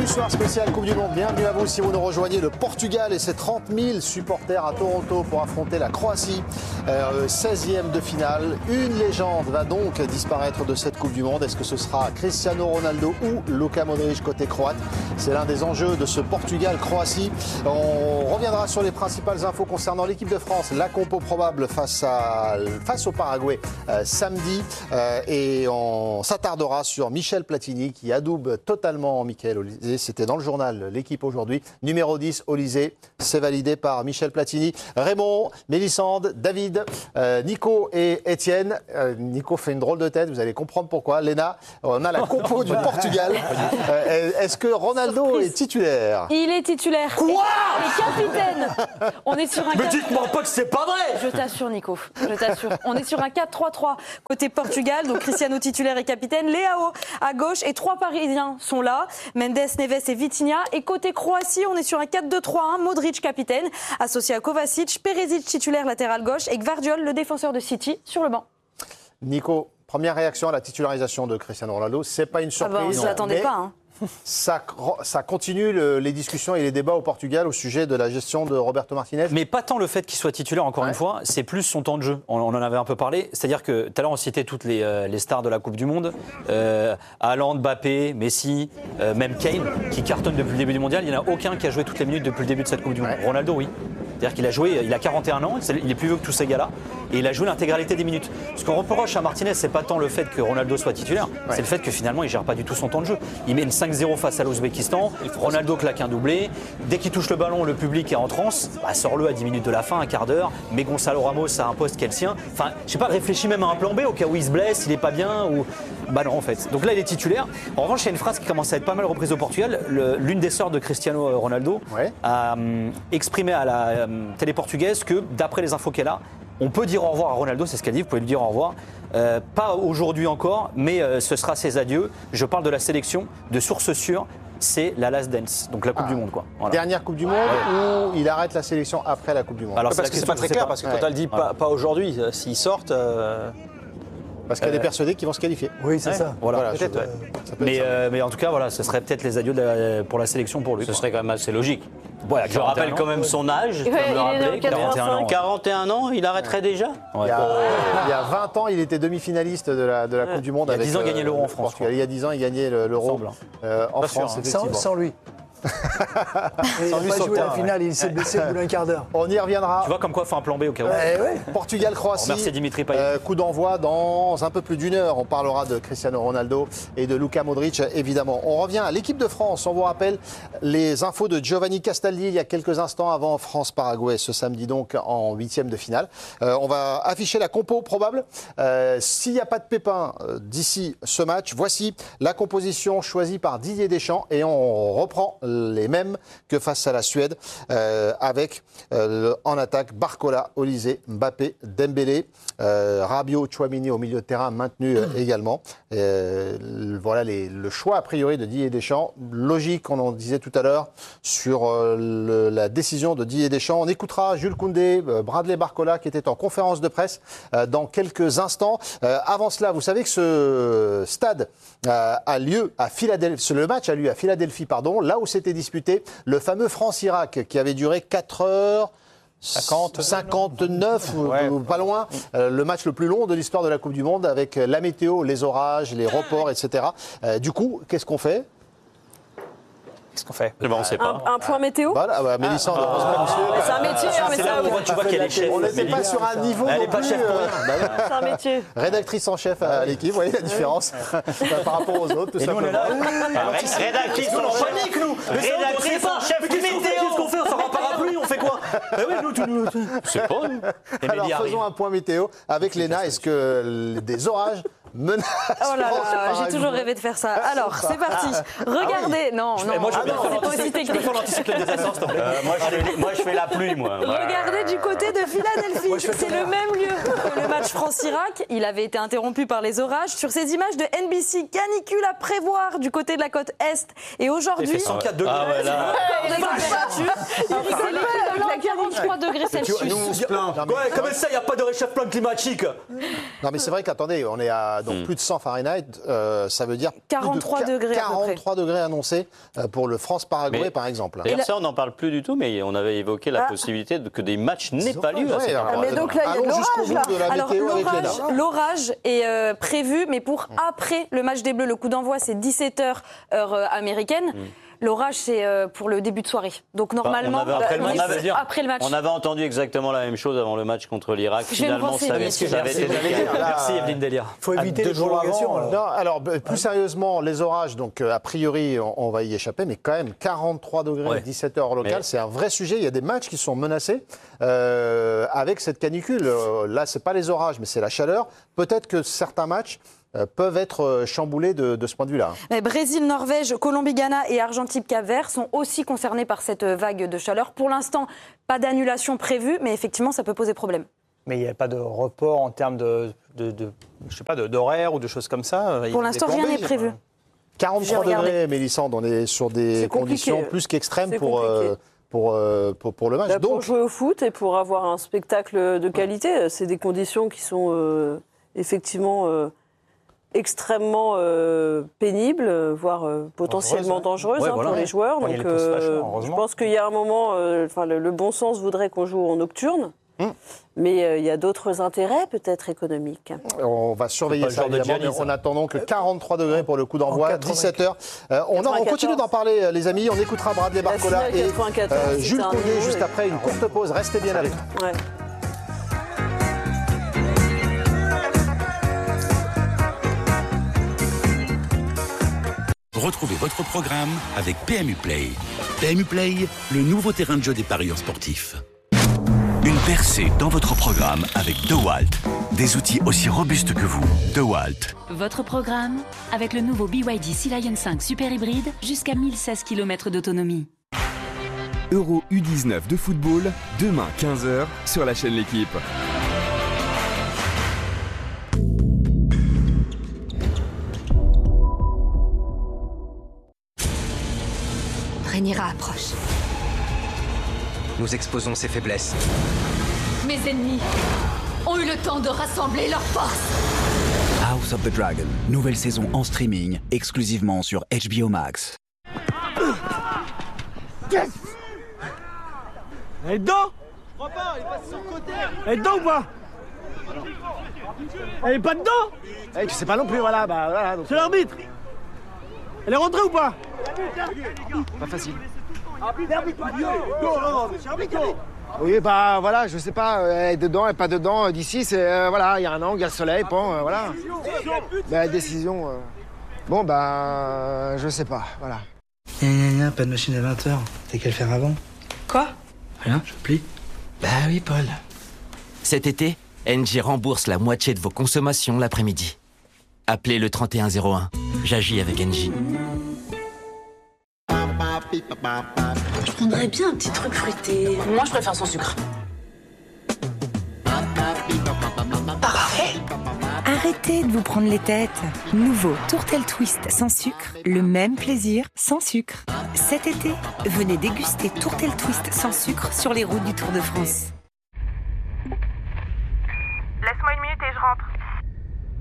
soir spécial Coupe du Monde. Bienvenue à vous si vous nous rejoignez. Le Portugal et ses 30 000 supporters à Toronto pour affronter la Croatie. 16e de finale. Une légende va donc disparaître de cette Coupe du Monde. Est-ce que ce sera Cristiano Ronaldo ou Luka Modric côté croate? C'est l'un des enjeux de ce Portugal-Croatie. On reviendra sur les principales infos concernant l'équipe de France. La compo probable face au Paraguay samedi. Et on s'attardera sur Michel Platini qui adoube totalement Mickaël Olysée. C'était dans le journal L'équipe aujourd'hui. Numéro 10, Olysée. C'est validé par Michel Platini. Raymond, Mélissande, David, Nico et Étienne. Nico fait une drôle de tête, vous allez comprendre pourquoi. Léna, on a la compo du Portugal. Est-ce que Ronaldo est titulaire? Il est titulaire. Quoi? Et capitaine. On est sur un Mais dites-moi pas que c'est pas vrai. Je t'assure, Nico. Je t'assure. On est sur un 4-3-3 côté Portugal. Donc Cristiano titulaire et capitaine. Léao à gauche et 3 Parisiens sont là. Mendes, Neves et Vitinha. Et côté Croatie, on est sur un 4-2-3-1. Modric capitaine, associé à Kovacic. Perisic titulaire latéral gauche. Et Gvardiol, le défenseur de City, sur le banc. Nico, première réaction à la titularisation de Cristiano Ronaldo. C'est pas une surprise. On ne s'attendait pas. Hein. Ça continue les discussions et les débats au Portugal au sujet de la gestion de Roberto Martinez. Mais pas tant le fait qu'il soit titulaire, encore une fois, c'est plus son temps de jeu. On en avait un peu parlé. C'est-à-dire que tout à l'heure, on citait toutes les stars de la Coupe du Monde. Haaland, Mbappé, Messi, même Kane, qui cartonne depuis le début du mondial. Il n'y en a aucun qui a joué toutes les minutes depuis le début de cette Coupe du Monde. Ronaldo, oui. C'est-à-dire qu'il a joué, il a 41 ans, il est plus vieux que tous ces gars-là, et il a joué l'intégralité des minutes. Ce qu'on reproche à Martinez, c'est pas tant le fait que Ronaldo soit titulaire, c'est le fait que finalement il gère pas du tout son temps de jeu. Il mène 5-0 face à l'Ouzbékistan, Ronaldo claque un doublé, dès qu'il touche le ballon, le public est en transe, sort-le à 10 minutes de la fin, un quart d'heure, mais Gonzalo Ramos a un poste qu'elle sien. Enfin, je sais pas, réfléchis même à un plan B au cas où il se blesse, il est pas bien, ou... Bah non en fait. Donc là il est titulaire. En revanche, il y a une phrase qui commence à être pas mal reprise au Portugal. L'une des sœurs de Cristiano Ronaldo a exprimé à la télé portugaise que, d'après les infos qu'elle a, on peut dire au revoir à Ronaldo, c'est ce qu'elle dit, vous pouvez lui dire au revoir. Pas aujourd'hui encore, mais ce sera ses adieux. Je parle de la sélection, de sources sûres, c'est la Last Dance, donc la Coupe du Monde. Quoi. Voilà. Dernière Coupe du Monde ou il arrête la sélection après la Coupe du Monde? Alors, parce que c'est pas très clair, parce que quand elle dit pas aujourd'hui, s'ils sortent... Parce qu'elle est persuadée qu'ils vont se qualifier. Oui, c'est ça. Voilà, peut-être. Mais en tout cas, voilà, ce serait peut-être les adieux pour la sélection pour lui. Ce serait quand même assez logique. Ouais, Je rappelle quand même son âge, Ouais, comme le rappeler, 41 ans. 41 ans, il arrêterait déjà. Ouais. Il y a 20 ans, il était demi-finaliste de la Coupe du Monde. Il y a 10 ans, il gagnait l'Euro en France. Il y a 10 ans, il gagnait l'Euro en France, effectivement. Sans lui. Il n'a pas joué la finale, il s'est blessé au bout d'un quart d'heure. On y reviendra. Tu vois comme quoi, faut un plan B au cas où. Portugal-Croatie. Merci Dimitri Payet. Coup d'envoi dans un peu plus d'une heure. On parlera de Cristiano Ronaldo et de Luka Modric, évidemment. On revient à l'équipe de France. On vous rappelle les infos de Giovanni Castaldi il y a quelques instants avant France-Paraguay, ce samedi donc en 8e de finale. On va afficher la compo probable. S'il n'y a pas de pépin d'ici ce match, voici la composition choisie par Didier Deschamps et on reprend les mêmes que face à la Suède avec en attaque Barcola, Olysée, Mbappé, Dembélé, Rabiot, Tchouaméni au milieu de terrain maintenu également. Voilà le choix a priori de Didier Deschamps. Logique, on en disait tout à l'heure, sur la décision de Didier Deschamps. On écoutera Jules Koundé, Bradley Barcola qui était en conférence de presse dans quelques instants. Avant cela, vous savez que ce stade a lieu à Philadelphie. Le match a lieu à Philadelphie, là où s'était disputé le fameux France-Irak qui avait duré 4h59 ou pas loin, le match le plus long de l'histoire de la Coupe du Monde avec la météo, les orages, les reports, etc. Du coup, qu'est-ce qu'on fait? Qu'est-ce qu'on fait? On ne sait pas. Un point météo. Voilà, Mélissande, heureusement, monsieur. C'est un métier, mais C'est là ça. où tu vois qu'elle est chef. On n'était pas sur un niveau. Elle non n'est pas plus, chef pour rien. C'est un métier. Rédactrice en chef à l'équipe, vous voyez la différence par rapport aux autres, tout Et nous, on est simplement. là. Rédactrice en chef. Panique, nous. Rédactrice en chef du météo. Qu'est-ce qu'on fait? On sort un parapluie, on fait quoi? C'est pas. Alors faisons un point météo avec Léna. Est-ce que des orages menacent Oh là là, j'ai toujours rêvé de faire ça. Alors, c'est parti. Regardez. Non, Moi, je veux bien c'est pas aussi faire technique. l'anticyclone des Açores, s'il te plaît. Moi, je fais la pluie, moi. Regardez du côté de Philadelphie. C'est le même lieu que le match France-Irak. Il avait été interrompu par les orages. Sur ces images de NBC, canicule à prévoir du côté de la côte Est. Et aujourd'hui, Il fait 104 degrés. Ah ouais, là. les températures, c'est l'équivalent de 43 degrés Celsius. Non, mais- Ouais, comme ça, il n'y a pas de réchauffement climatique. Non mais c'est vrai qu'attendez, on est donc plus de 100 Fahrenheit, ça veut dire 43 degrés à peu près. 43 degrés annoncés pour le France-Paraguay, par exemple. D'ailleurs, ça, on n'en parle plus du tout, mais on avait évoqué la possibilité que des matchs n'aient pas lieu à cet endroit. Mais donc là, il y a de Allons jusqu'au l'orage, bout de la Alors météo avec Léna. l'orage est prévu, mais pour après le match des Bleus. Le coup d'envoi, c'est 17h heure américaine. L'orage, c'est pour le début de soirée. Donc normalement, après le match. On avait entendu exactement la même chose avant le match contre l'Irak. Je vais me Finalement, ça avait renseigner. été Merci Evelyne Delia. Il faut éviter les 2 jours prolongations. avant, Non, alors plus sérieusement, les orages, donc a priori on va y échapper, mais quand même 43 degrés, Ouais. 17 heures locales, c'est un vrai sujet. Il y a des matchs qui sont menacés avec cette canicule. Là, c'est pas les orages, mais c'est la chaleur. Peut-être que certains matchs peuvent être chamboulés de ce point de vue-là. Mais Brésil, Norvège, Colombie, Ghana et Argentine, Cap-Vert sont aussi concernés par cette vague de chaleur. Pour l'instant, pas d'annulation prévue, mais effectivement, ça peut poser problème. Mais il n'y a pas de report en termes je sais pas, d'horaire ou de choses comme ça. Pour l'instant, rien n'est prévu. 43 degrés, Mélissande, on est sur des C'est compliqué. conditions plus qu'extrêmes C'est pour le match. Bah, pour Donc, jouer au foot et pour avoir un spectacle de qualité, c'est des conditions qui sont effectivement extrêmement pénibles, voire potentiellement dangereuses Ouais, pour voilà. les joueurs. Ouais, il y a Donc, les post-matchs, je heureusement. pense qu'il y a un moment, le bon sens voudrait qu'on joue en nocturne. Mais il y a d'autres intérêts, peut-être économiques. on va surveiller C'est pas ça, le genre de évidemment, Giannis, mais en attendant que 43 degrés pour le coup En d'envoi, 94. 17h. On continue d'en parler, les amis. On écoutera Bradley La Barcola finale et 94, c'était Jules un Collier niveau, juste et- après une courte pause. Restez bien avec nous. Ouais. Retrouvez votre programme avec PMU Play. PMU Play, le nouveau terrain de jeu des parieurs sportifs. Une percée dans votre programme avec DeWalt. Des outils aussi robustes que vous. DeWalt. Votre programme avec le nouveau BYD Sea Lion 5 Super Hybride jusqu'à 1016 km d'autonomie. Euro U19 de football, demain 15h sur la chaîne L'Équipe. Rhaenyra approche. Nous exposons ses faiblesses. Mes ennemis ont eu le temps de rassembler leurs forces. House of the Dragon, nouvelle saison en streaming, exclusivement sur HBO Max. Elle est dedans? Je crois pas, il passe sur le côté. Elle est dedans ou pas? Elle est pas dedans? Tu sais pas non plus, voilà, bah voilà. C'est l'arbitre. Elle est rentrée ou pas? Pas facile. Oui, bah voilà, je sais pas, elle est dedans, elle est pas dedans. D'ici, c'est voilà, il y a un angle, il y a le soleil, bon, voilà. Mais la décision, bon, bah, je sais pas, voilà. Pas de machine à 20h. T'as qu'à le faire avant. Quoi? Rien, je plie. Bah oui, Paul. Cet été, Engie rembourse la moitié de vos consommations l'après-midi. Appelez le 3101. J'agis avec Engie. Je prendrais bien un petit truc fruité. Moi, je préfère sans sucre. Parfait. Arrêtez de vous prendre les têtes. Nouveau Tourtel Twist sans sucre, le même plaisir sans sucre. Cet été, venez déguster Tourtel Twist sans sucre sur les routes du Tour de France.